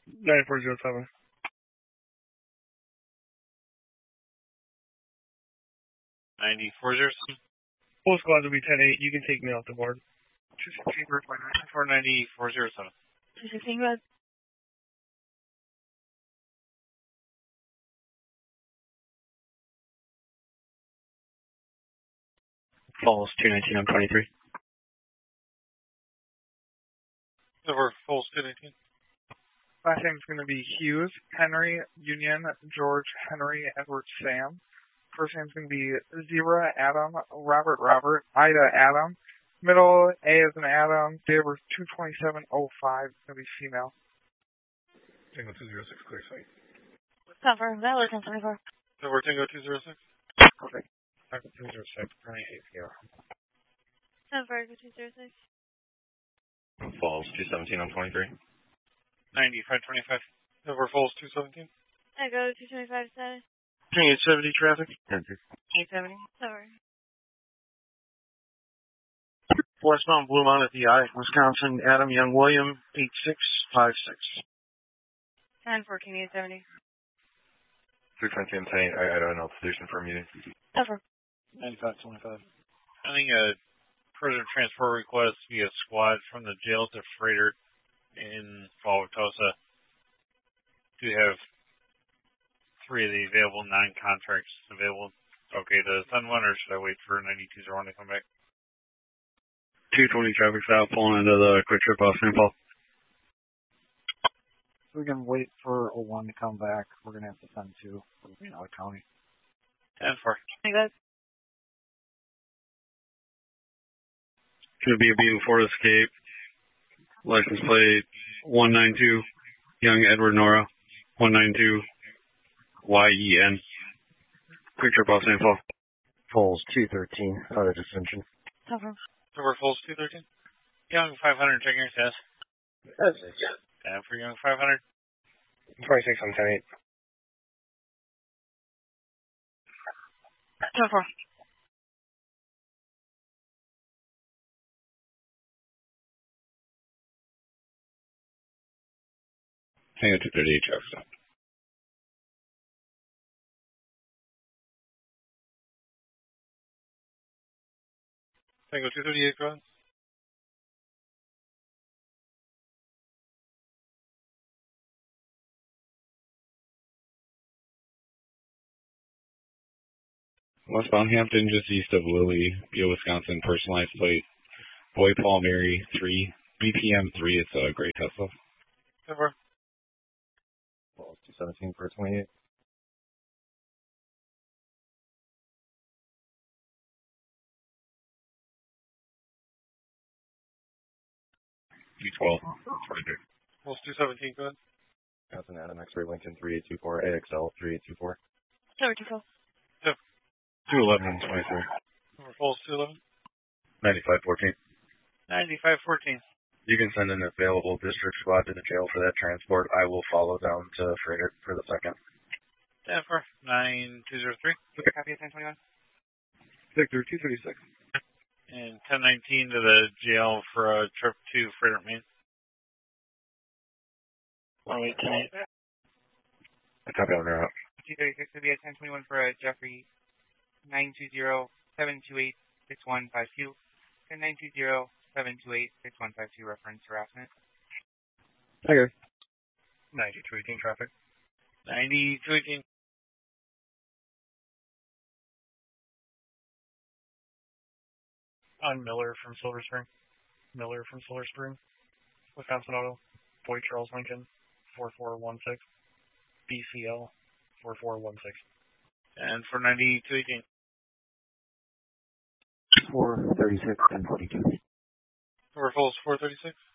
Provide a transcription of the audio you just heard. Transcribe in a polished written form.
9407. Full squad will be 10-8. You can take me off the board. 216 for 9407. 216, red. Falls 219 on 23. Over Falls 219. Last name's going to be Hughes, Henry, Union, George, Henry, Edward, Sam. First name's going to be Zebra, Adam, Robert, Ida, Adam. Middle, A is an Adam. Date of birth 22705. It's going to be female. Tango 206, clear site. Cover, Valor 1024. Over Tango 206. Perfect. Tango 206, pretty here. Cover, 206. Falls 217 on 23. 9525. Over Falls 217. Echo 225 status. 870 traffic. 870. Cover. Westbound Blue Mountain at the I, Wisconsin, Adam Young William, 8656. 1014, 870. 320 I don't know, solution for meeting. Cover. 9525. Sending a prisoner transfer request via squad from the jail to freighter in Wauwatosa. Do have 3 of the available 9 contracts available. Okay, to send one, or should I wait for 9201 to come back? 220 traffic south, pulling into the quick trip off St. Paul. So we can wait for 01 to come back. We're going to have to send 2 from Pinellas County. 10-4. Hey, guys. Could be a B4 escape. License plate 192, Young Edward Nora, 192, YEN. Quick trip off St. Paul. Falls 213, out of detention. Cover. Over Falls 213. Young 500, checking your status. And for Young 500. 26 on 10-8. Cover. Tango 238 traffic stop. Tango 238, go ahead. Westbound Hampton, just east of Lilly, Wisconsin, personalized plate. Boy Paul Mary 3, BPM 3, it's a gray Tesla. Over. Falls 217 for 28. U12, 23. Falls 217, go ahead. That's an Adam X-ray Lincoln 3824, AXL 3824. Cover 24. 211 and 23. Over Falls 211. 9514. 9514. You can send an available district squad to the jail for that transport. I will follow down to Freighter for the second. 10-4. 9203. Okay, copy of 1021. Victor 236. And 1019 to the jail for a trip to Freighter Maine. 108, 10-8. I copy on route. 236 will be at 1021 for Jeffrey 920-728-6152. 920-728-6152 reference harassment. Okay. 9218 traffic. 9218. I'm Miller from Silver Spring. Wisconsin Auto. Boyd Charles Lincoln 4416. BCL 4416. And for 9218. 436 and 42. Over Falls 436.